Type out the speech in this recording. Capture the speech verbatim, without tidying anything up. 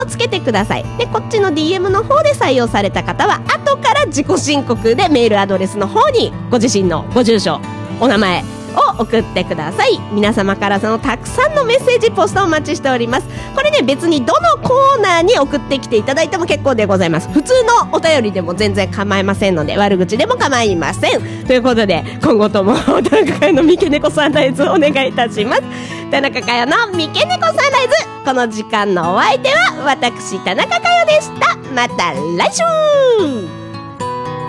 つけてください。で、こっちの ディーエム の方で採用された方は後から自己申告でメールアドレスの方にご自身のご住所、お名前を送ってください。皆様からそのたくさんのメッセージポストをお待ちしております。これね、別にどのコーナーに送ってきていただいても結構でございます。普通のお便りでも全然構いませんので、悪口でも構いません。ということで、今後とも田中佳代の三毛猫サンライズをお願いいたします。田中佳代の三毛猫サンライズ、この時間のお相手は私田中佳代でした。また来週。